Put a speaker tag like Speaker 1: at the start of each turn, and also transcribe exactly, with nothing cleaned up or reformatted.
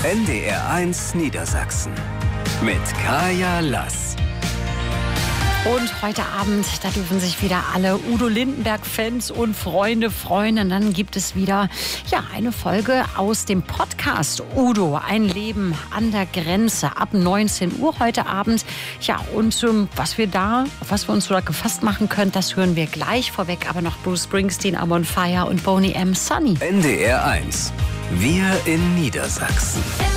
Speaker 1: N D R eins Niedersachsen mit Kaya Lass.
Speaker 2: Und heute Abend, da dürfen sich wieder alle Udo Lindenberg-Fans und Freunde freuen. Und dann gibt es wieder ja, eine Folge aus dem Podcast Udo, ein Leben an der Grenze, ab neunzehn Uhr heute Abend. Ja, und ähm, was wir da, auf was wir uns so gefasst machen können, das hören wir gleich vorweg. Aber noch Bruce Springsteen, I'm on Fire und Boney M. Sunny.
Speaker 1: N D R eins. Wir in Niedersachsen.